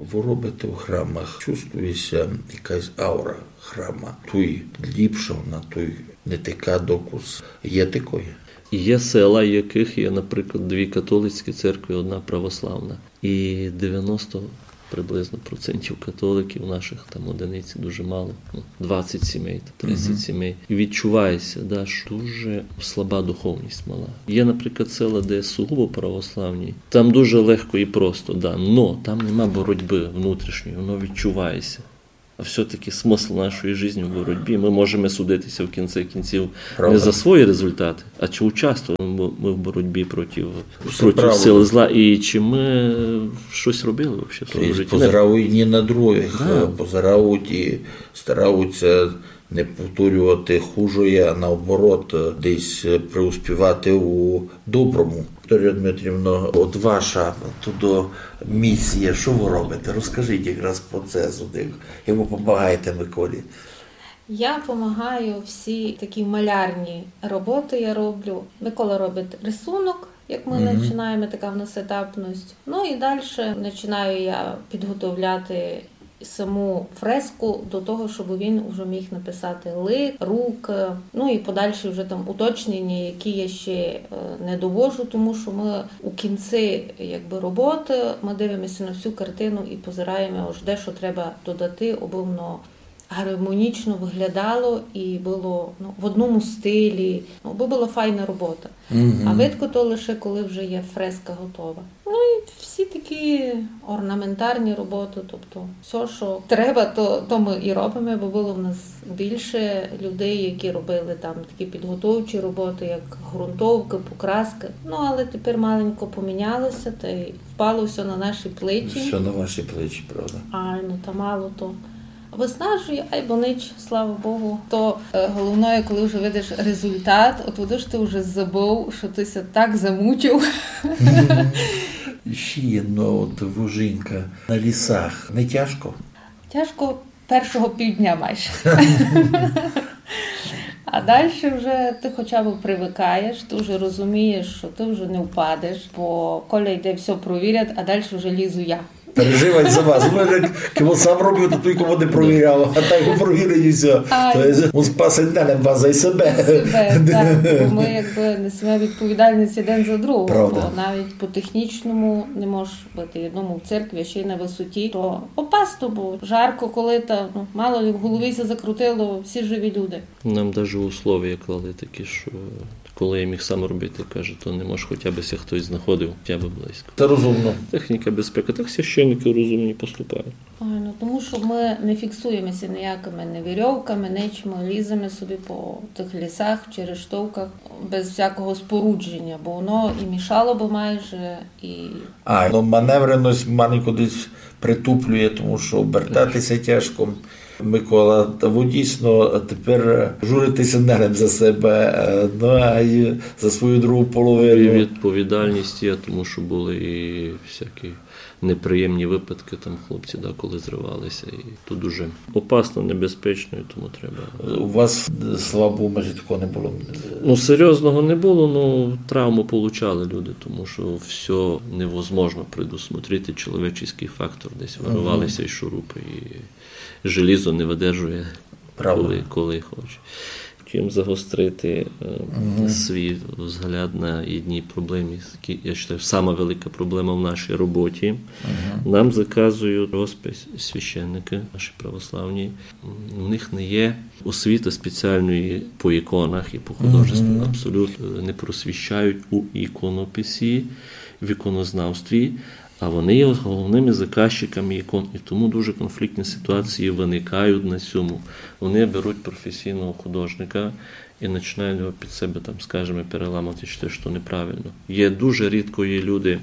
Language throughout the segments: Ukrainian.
ви робите у храмах, чувствується якась аура храма, той ліпша, на той не така докус. Є такої? Є села, яких є, наприклад, 2 католицькі церкви, 1 православна. І 90 приблизно процентів католиків, наших там одиниці дуже мало, 20 сімей, 30 сімей. І відчувається, що дуже слаба духовність мала. Є, наприклад, села, де сугубо православні, там дуже легко і просто, но там нема боротьби внутрішньої, воно відчувається. А все-таки смисл нашої житті в боротьбі. Ми можемо судитися в кінці кінців не за свої результати, а чи участвуємо ми в боротьбі проти сили зла. І чи ми щось робили взагалі в житті? Позирають не на других, позирають і стараються не повторювати хуже, а наоборот, десь преуспівати у доброму. Вікторія Дмитрівна, от ваша тут місія, що ви робите? Розкажіть якраз процесу, як ви допомагаєте Миколі. Я допомагаю всі такі малярні роботи я роблю. Микола робить рисунок, як ми починаємо, така в нас етапність. Ну і далі починаю я підготовляти саму фреску до того, щоб він вже міг написати лик, рук, ну і подальші вже там уточнення, які я ще не довожу, тому що ми у кінці роботи ми дивимося на всю картину і позираємо, аж де що треба додати, аби воно гармонічно виглядало і було в одному стилі, аби була файна робота. А видко то лише коли вже є фреска готова. Ну і всі такі орнаментарні роботи, тобто все, що треба, то ми і робимо, бо було в нас більше людей, які робили там такі підготовчі роботи, як ґрунтовка, покраска. Ну, але тепер маленько помінялося, та й впало все на наші плечі. Все на ваші плечі, правда. Та мало то. Виснажує, бо ніч, слава Богу. То головне, коли вже видиш результат, от воно ж ти вже забув, що ти ся так замучив. Ще одна вужинка на лісах. Не тяжко? Тяжко першого півдня майже. А далі вже ти хоча б привикаєш, ти вже розумієш, що ти вже не впадеш, бо Коля йде, все провірять, а далі вже лізу я. Переживати за вас. Ми кому сам робив, то той кого не провіряв, а так його провірені все. Він спасить не вас, а й себе. Так, бо ми несемо відповідальність один за другого. Правда. Бо навіть по технічному не можеш бути одному в церкві, а ще й на висоті, то опасно, бо жарко, коли мало ли в голові се закрутило, всі живі люди. Нам навіть условия клали такі, що коли я міг сам робити, каже, то не може хоча б хтось знаходив, хоча б близько. Це розумно. Техніка безпеки. Так священники розумні поступають. Тому що ми не фіксуємося ніякими не вірьовками, нічим, ліземо собі по тих лісах чи рештовках без всякого спорудження, бо воно і мішало б майже, і... маневреність маленько десь притуплює, тому що обертатися тяжко. Микола, ви дійсно тепер журитеся нерем за себе, а й за свою другу половину. Відповідальність є, тому що були і всякі неприємні випадки, там хлопці коли зривалися. І то дуже опасно, небезпечно, і тому треба. У вас, слава Богу, майже такого не було? Серйозного не було, травму получали люди, тому що все невозможно предусмотрити, чоловічий фактор, десь вирвалися і шурупи, і желізо не видержує, коли хоче. Чим загострити свій взгляд на одній проблемі, я вважаю, сама велика проблема в нашій роботі. Нам заказують розпис священники, наші православні. У них не є освіти спеціальної по іконах і по художеству. Абсолютно не просвіщають у іконописі, в іконознавстві. А вони є головними заказчиками ікон, і тому дуже конфліктні ситуації виникають на цьому. Вони беруть професійного художника і починають його під себе, переламати, що неправильно. Є дуже рідко є люди,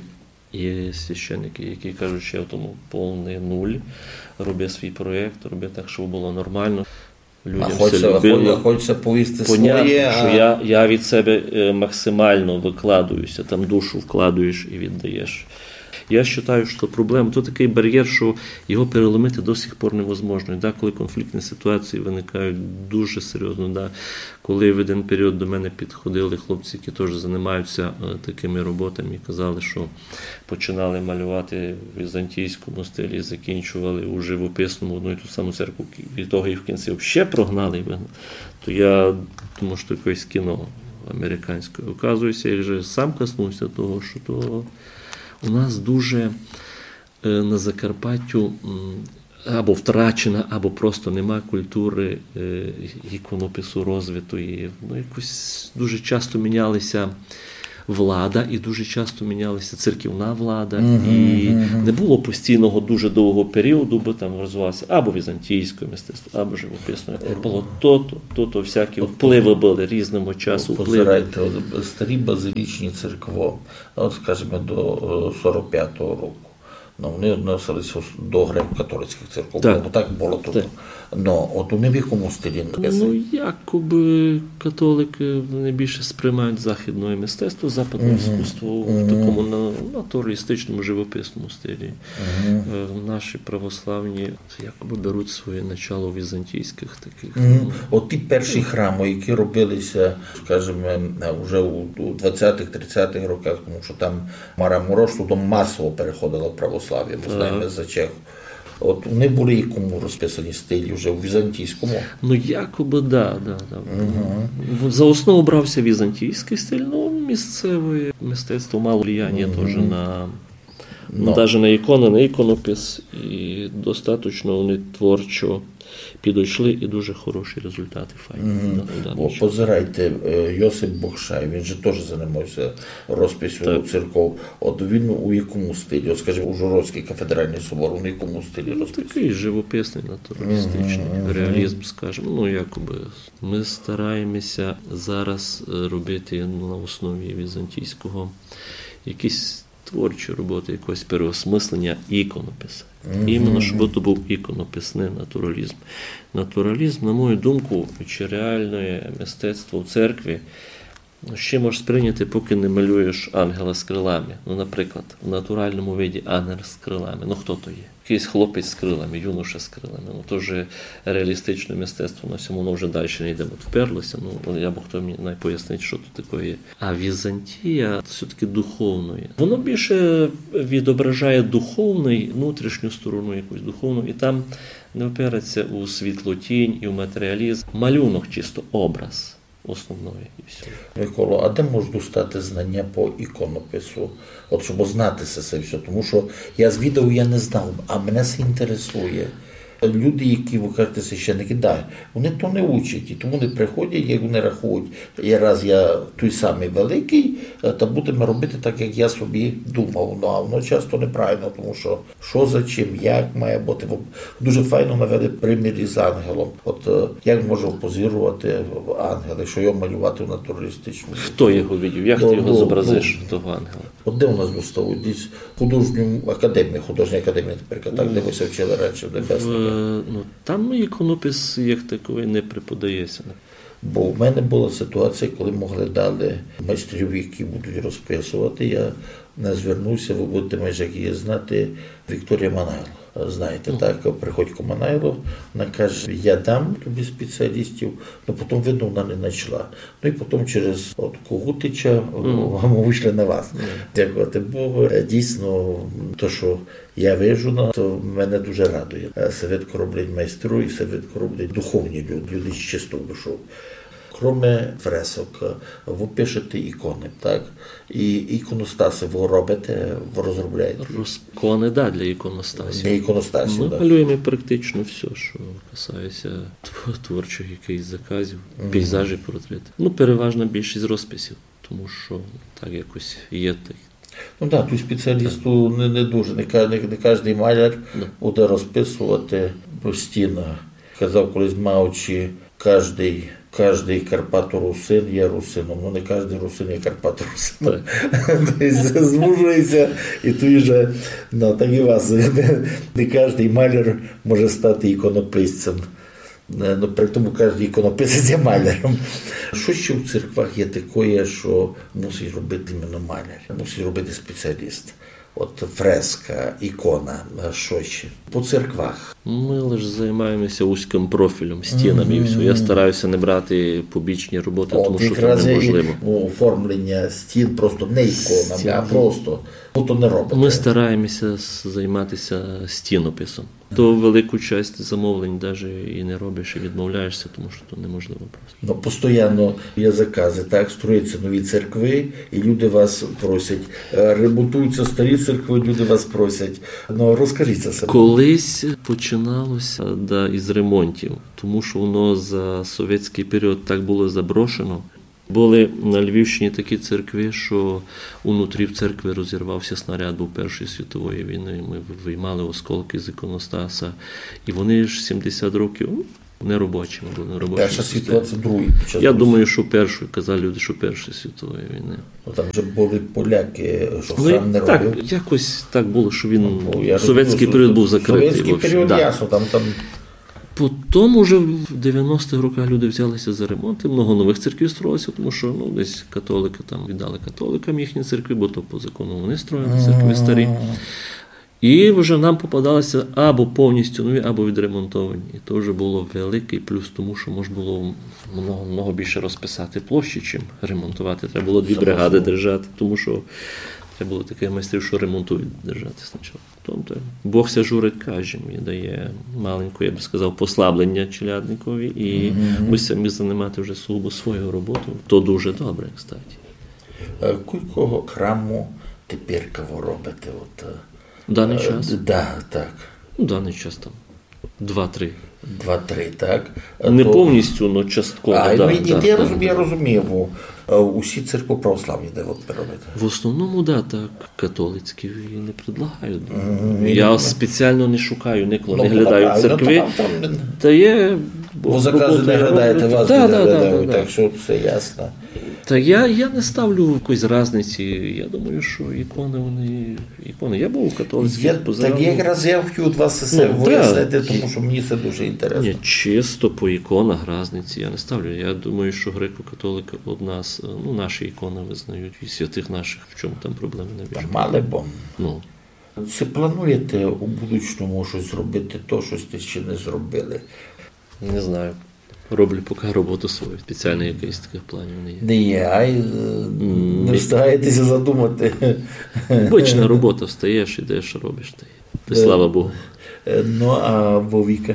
є священники, які кажуть, що я в тому повний нуль, роблять свій проєкт, роблять так, щоб було нормально. Людям хочеться повісти своє. Що я від себе максимально викладаюся, там душу вкладуєш і віддаєш. Я вважаю, що проблема, то такий бар'єр, що його переломити до сих пор невозможно. Да, коли конфліктні ситуації виникають дуже серйозно. Да. Коли в один період до мене підходили хлопці, які теж займаються такими роботами, і казали, що починали малювати в візантійському стилі і закінчували у живописному одну і ту саму церкву, від того і в кінці ще прогнали і вигнали, то я думаю, що якесь кіно американське. Оказується, я вже сам коснувся того, що то у нас дуже на Закарпаттю або втрачена, або просто нема культури іконопису розвитої. Ну, якось дуже часто мінялися влада, і дуже часто мінялася церківна влада, і не було постійного дуже довгого періоду, бо там розвивалося або візантійське мистецтво, або живописне. Було то всякі впливи були різному часу. Позирайте, старі базилічні церкви, от, скажімо, до 45-го року. Вони відносилися до греко-католицьких церков, бо так було тут. Но от вони в якому стилі? Ну, якоби католики найбільше сприймають західне мистецтво, западне іскусство в такому натуралістичному, живописному стилі. Наші православні якоби беруть своє начало в візантійських таких. От ті перші храми, які робилися, скажімо, вже у 20-30-х роках, тому що там Мара Мороз туди масово переходила в православ'я, ми знаємо за Чеху. От вони були якому розписані стилі вже у візантійському? Ну, якоби, да. За основу брався візантійський стиль, ну, місцеве мистецтво мало влияння теж на навіть на ікони, на іконопис, і достатньо вони творчо підійшли, і дуже хороші результати файні. Позирайте, Йосип Бокшай, він же теж займався розписю церков. От він у якому стилі? От, скажімо, Ужгородський кафедральний собор, у якому стилі розписує? Такий живописний, натуралістичний, реалізм, скажімо. Ну, якоби, ми стараємося зараз робити на основі візантійського якісь творчі роботи, якогось переосмислення іконопису. Іменно, щоб це був іконописний натуралізм. Натуралізм, на мою думку, чи реальне мистецтво в церкві, ще можеш сприйняти, поки не малюєш ангела з крилами. Ну, наприклад, в натуральному виді ангел з крилами. Ну, хто то є? Якийсь хлопець з крилами, юноша з крилами. Ну, то вже реалістичне мистецтво, на цьому воно вже далі не йде. От вперлося, ну, я б хто мені пояснить, що тут таке є. А Візантія все-таки духовною. Воно більше відображає духовний, внутрішню сторону якусь духовну, і там не впирається у світлотінь і в матеріалізм. Малюнок чисто, образ. Основної і все. Миколо, а де можна достати знання по іконопису? От щоб знатися це все, тому що я з відео я не знав, а мене це інтересує. Люди, які, ви кажете, священники, вони то не учать, і тому вони приходять, як вони рахують, я той самий великий, та будемо робити так, як я собі думав. Ну, а воно часто неправильно, тому що за чим, як має бути. Дуже файно навели примір із ангелом. От як може позирувати ангел, якщо його малювати в натуралістичному. Хто його видів? Як ти його зобразиш, того ангела? От де у нас доставуть? Десь художній академії, тепер, так, де ви се вчили раніше, в Небесному. Ну, там іконопис як такий не преподається. Бо в мене була ситуація, коли могли дали майстрів, які будуть розписувати. Я не звернувся, ви будете майже як її знати, Вікторія Манайло. Знаєте, так, Приходько Манайло, вона каже, я дам тобі спеціалістів, але потім, видно, вона не знайшла. Ну і потім через Когутича ми вийшли на вас. Дякувати Богу. Дійсно, то, що я вижу, то мене дуже радує. Швидко роблять майстру і швидко роблять духовні люди з чистою душою. Кроме фресок, ви пишете ікони, так? І іконостаси ви робите, ви розробляєте? Ікони, так, для іконостасів. Для іконостасів, ми малюємо практично все, що касається творчих якихось заказів, пейзажі, портрети. Ну, переважна більшість розписів, тому що так якось є так. Ну так, тут спеціалісту не дуже, не кожен маляр буде розписувати постійно. Казав колись Маучі, кожний Карпато-русин є русином, але не кожен русин є Карпато-русином. Тобто звужується, і тут вже, так і вас, не кожен маляр може стати іконописцем. При тому кожен іконописець є маляром. Що ще в церквах є таке, що мусить робити іменно маляр, мусить робити спеціаліст? От фреска, ікона, що ще? По церквах. Ми лише займаємося вузьким профілем, стінами і все. Я стараюся не брати побічні роботи, тому що це неможливо. Оформлення стін просто не іконами, а просто то не робите. Ми стараємося займатися стінописом. То велику частину замовлень навіть і не робиш, і відмовляєшся, тому що то неможливо просто. Постійно є закази, так, строються нові церкви, і люди вас просять. Ремонтуються старі церкви, люди вас просять. Розкажіть це себе. Колись починалося із ремонтів, тому що воно за совєтський період так було заброшено. Були на Львівщині такі церкви, що унутрі в церкві розірвався снаряд, був Першої світової війни. Ми виймали осколки з іконостаса. І вони ж 70 років неробочими були. Перша світова – це другий. Я думаю, що першою, казали люди, що Першої світової війни. Там вже були поляки, що храм не робив. Так, якось так було, що він совєтський період був закритий. Совєтський період, ясно, там... Потім уже в 90-х роках люди взялися за ремонт, і много нових церквів строїлося, тому що десь католики там віддали католикам їхні церкви, бо то по закону вони строїли церкви старі. І вже нам попадалися або повністю нові, або відремонтовані. І то вже було великий плюс, тому що можна було много більше розписати площі, чим ремонтувати. Треба було 2 бригади держати, тому що треба було таких майстрів, що ремонтують держати спочатку. Тобто Бог ся журить кожним і дає маленьку, я би сказав, послаблення челядникові, і ми самі займати вже сугубо свою роботу. То дуже добре, кстати. Кілького храму тепер кого робите? В даний час? Так. В даний час там 2-3. 2-3, так? Не повністю, але частково. Я розумію. Усі церкви православні, де ви робите? В основному, так, католицькі не предлагають. Я спеціально не шукаю, не глядаю церкви. Та є... Ви закази не глядаєте, вас не глядають, так що все ясно. Та я не ставлю якоїсь різниці. Я думаю, що ікони. Я був католицький. Так якраз я хотів від вас це вияснити, тому що мені це дуже інтересно. Ні, чисто по іконах різниці я не ставлю. Я думаю, що греко-католики од нас, наші ікони визнають, і святих наших, в чому там проблеми не більше. Мали б. Чи плануєте у будучому щось зробити, щось ти ще не зробили? Не знаю. Роблю поки роботу свою. Спеціально якихось таких планів не є. Не є, не встигаєтеся задумати. Обична робота, встаєш, ідеш, робиш. Та слава Богу. А Вовіка?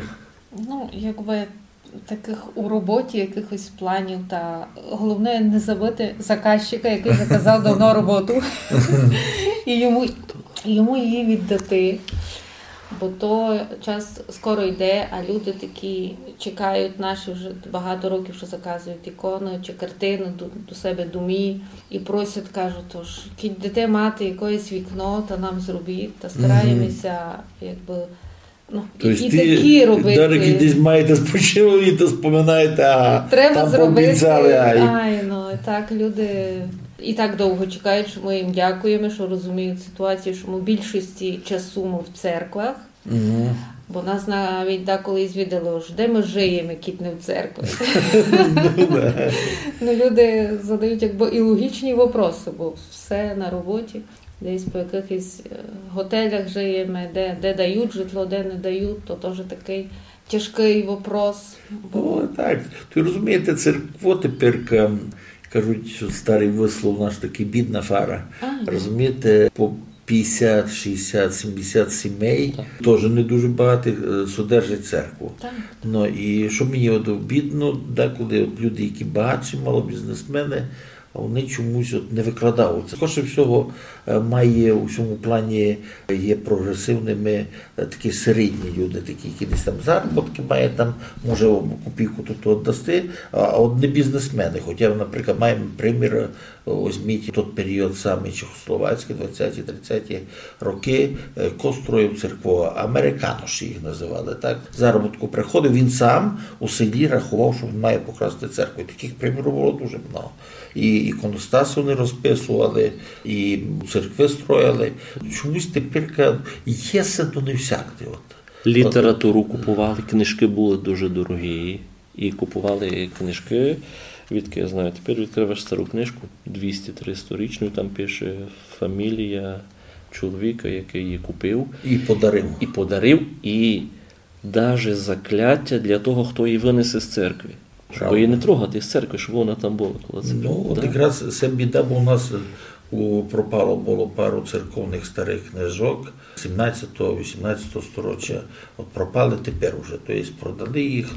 Таких у роботі якихось планів, та головне не забути заказчика, який заказав давно роботу, і йому її віддати. Бо то час скоро йде, а люди такі чекають наші вже багато років, що заказують ікону чи картину до себе домі і просять, кажуть, тож кидете мати якесь вікно, та нам зробіть, та стараємося, якби, і такі робити. Дарики десь маєте спочили, то споминаєте, треба там зробити. пообіцяли. Так, люди і так довго чекають, що ми їм дякуємо, що розуміють ситуацію, що ми більшості часу ми в церквах. Бо нас навіть деколи звідали, де ми живемо, кіт не в церкві. Люди задають і логічні вопроси, бо все на роботі. Десь по якихось готелях живемо, де дають житло, де не дають, то теж такий тяжкий вопрос. Так, ти розумієте, церква тепер, кажуть, що старий вислов наш такий бідна фара. Розумієте, по 50, 60, 70 сімей, теж не дуже багато содержать церкву. І що мені обідно, деколи люди, які багатші, мало бізнесмени, вони чомусь не викладаються. Хоче всього має у цьому плані є прогресивними такі середні люди, такі, які десь там заробітки має, там може копійку тут дасти, а от не бізнесмени. Хоча, наприклад, маємо примір, візьміть той період саме чехословацький, 20-30 роки, строїв церкву, американош їх називали, так? Заробітку приходив, він сам у селі рахував, що він має покрасти церкву. І таких примірів було дуже много. І іконостаси вони розписували, і церкви строїли. Чомусь тепер є все до не всякти. Літературу купували, книжки були дуже дорогі. І купували книжки, відки я знаю, тепер відкриваєш стару книжку, 200-300 річну, там пише фамілія чоловіка, який її купив. І подарив. І навіть закляття для того, хто її винесе з церкви. Щоб її не трогати з церкви, щоб вона там була. От якраз це біда, бо у нас пропало було пару церковних старих книжок 17-18 сторіччя. От пропали тепер вже, тобто продали їх,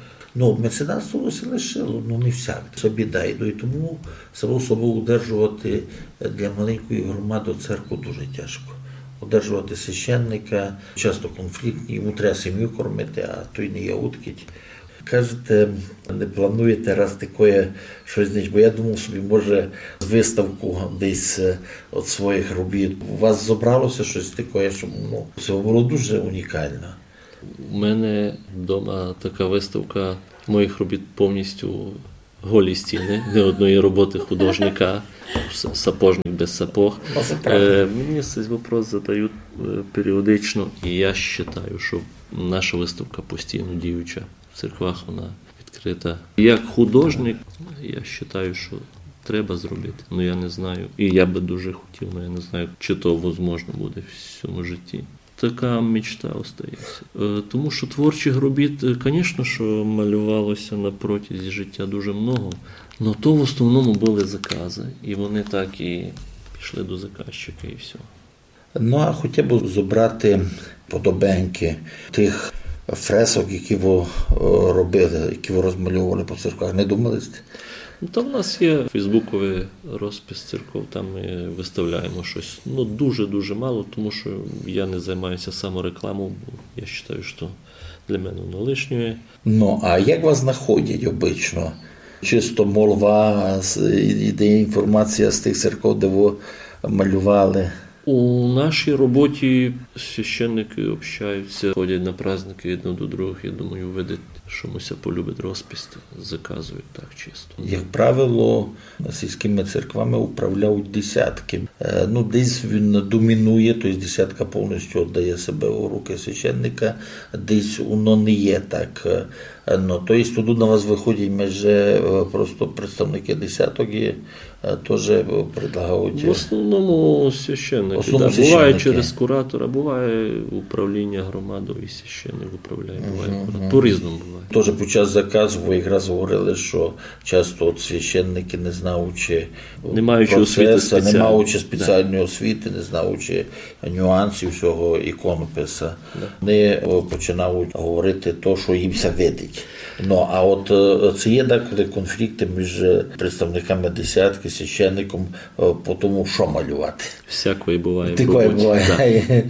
меценатство се лишило, не всяк. Це біда. І тому само собою удержувати для маленької громади церкву дуже тяжко. Удержувати священника, часто конфліктні, йому треба сім'ю кормити, а той не є уткіть. Кажете, не плануєте раз таке щось, бо я думав собі, може, виставку десь від своїх робіт. У вас зібралося щось таке, що це було дуже унікально. У мене вдома така виставка моїх робіт повністю голі стіни, не одної роботи художника, сапожник без сапог. Мені цей вопрос задають періодично, і я вважаю, що наша виставка постійно діюча. В церквах вона відкрита. Як художник, я вважаю, що треба зробити. Я не знаю. І я би дуже хотів, але я не знаю, чи то можливо буде в цьому житті. Така мечта остається. Тому що творчих робіт, звісно, що малювалося на протязі життя дуже много, але то в основному були закази. І вони так і пішли до заказчика і все. А хоча б зібрати подобеньки тих фресок, які ви робили, які ви розмальовували по церквах, не думали? Та в нас є фейсбуковий розпис церков, там ми виставляємо щось. Дуже-дуже мало, тому що я не займаюся саморекламою, бо я вважаю, що для мене воно лишнє. А як вас знаходять обично? Чисто молва, йде інформація з тих церков, де ви малювали? У нашій роботі священники общаються, ходять на праздники одне до других. Я думаю, видать, що муся полюбить розпис, заказують так чисто. Як правило, сільськими церквами управляють десятки. Десь він домінує, тобто десятка повністю віддає себе у руки священника, десь воно не є так. Тобто туди на вас виходять майже просто представники десяток і теж предлагають. В основному священники. Буває через куратора, буває управління громадою і священник управляє, буває куратор. По-різному буває. Теж під час заказу ви якраз говорили, що часто священники, не знаючи процесу, не маючи спеціальної освіти, не знаючи нюансів всього іконописа, вони починають говорити те, що їм все видить. А от це є деколи конфлікти між представниками десятки, священником по тому, що малювати. Всякої буває в роботі.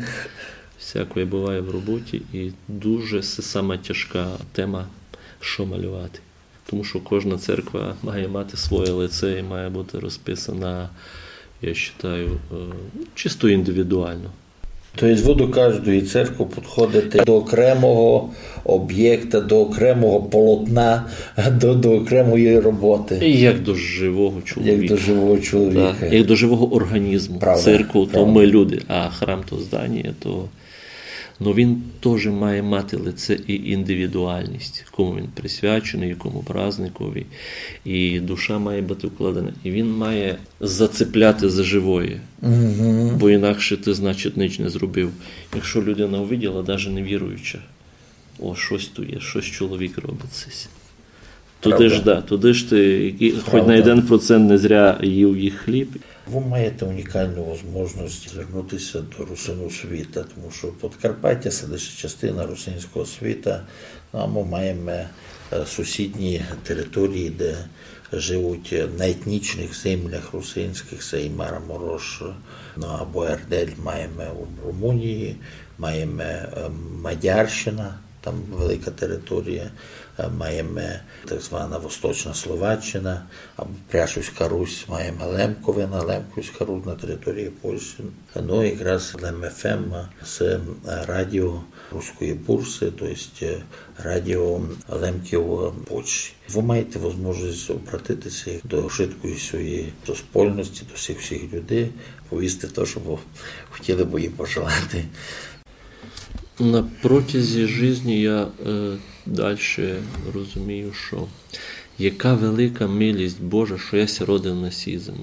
Всякої буває в роботі, і дуже це сама тяжка тема, що малювати. Тому що кожна церква має мати своє лице і має бути розписана, я вважаю, чисто індивідуально. Тобто ви до кожної церкви підходите до окремого об'єкта, до окремого полотна, до окремої роботи. Як до живого чоловіка. Як до живого чоловіка. Так. Як до живого організму. Церкву, то ми люди, а храм то здання, то... він теж має мати лице і індивідуальність, кому він присвячений, якому праздникові. І душа має бути вкладена. І він має зацепляти за живої. Угу. Бо інакше ти, значить, ніч не зробив. Якщо людина увиділа, навіть не віруюча, щось тут є, щось чоловік робить. Туди ж ти, хоч на 1% не зря їв їх хліб. Ви маєте унікальну можливість звернутися до русинного світа, тому що Подкарпаття – це лише частина русинського світа, а ми маємо сусідні території, де живуть на етнічних землях русинських, це і Мараморош, або Ердель маємо в Румунії, маємо Мадярщина, там велика територія, маємо так звана Восточна Словаччина, або Пряшівська Русь, маємо Лемковська Русь на території Польщі. Якраз ЛМФМ – це радіо Руської бурси, тобто радіо Лемків Польщі. Ви маєте можливість обратитися до швидкої своєї суспільності, до всіх людей, повісти те, що ви хотіли б їм пожелати. На протязі життя я далі розумію, що яка велика милість Божа, що я ся родив на цій землі.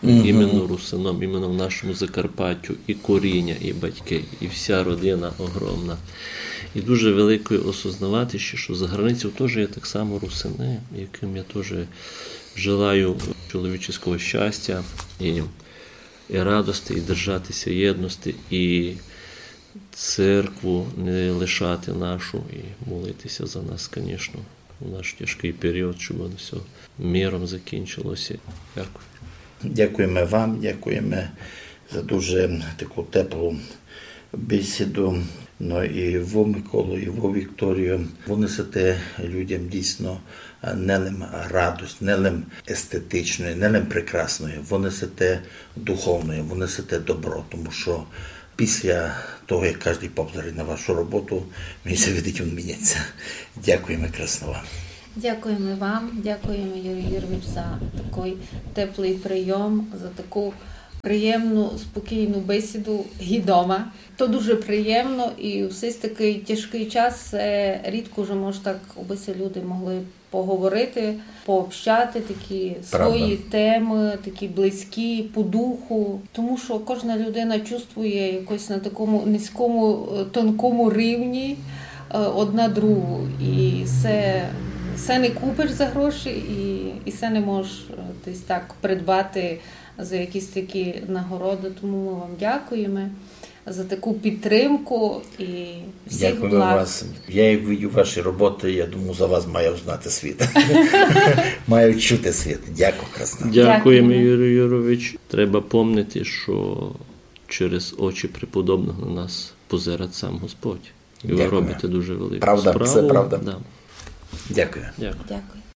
іменно русином, іменно в нашому Закарпаттю, і коріння, і батьки, і вся родина огромна. І дуже великою осознавати ще, що за границею теж є так само русини, яким я теж желаю чоловічого щастя і радості, і держатися єдності, і церкву не лишати нашу, і молитися за нас, звісно, у наш тяжкий період, щоб воно все миром закінчилося. Дякую. Дякуємо вам, дякуємо за дуже таку теплу бесіду. Ну і ви, Миколу, і ви, Вікторію, ви несете людям дійсно не лим радость, не лим естетичної, не лим прекрасної, ви несете духовної, ви несете добро, тому що після того, як кожен повторить на вашу роботу, мені все видить, він міняється. Дякуємо красно вам. Дякуємо вам, дякуємо, Юрій Юрійович, за такий теплий прийом, за таку приємну, спокійну бесіду гідома. То дуже приємно, і в цей такий тяжкий час рідко вже, може, так обися люди могли поговорити, пообщати такі свої теми, такі близькі по духу. Тому що кожна людина чувствує якось на такому низькому, тонкому рівні одна другу. І все не купиш за гроші, і все не можеш десь так придбати за якісь такі нагороди. Тому ми вам дякуємо за таку підтримку і всіх благ. Дякую вас. Я як видю ваші роботи, я думаю, за вас маю знати світ. Маю чути світ. Дякую, красно. Дякуємо, Юрій Юрович. Треба пам'ятати, що через очі преподобного на нас позирає сам Господь. І ви робите дуже велику справу. Правда, це правда. Да. Дякую. Дякую. Дякую.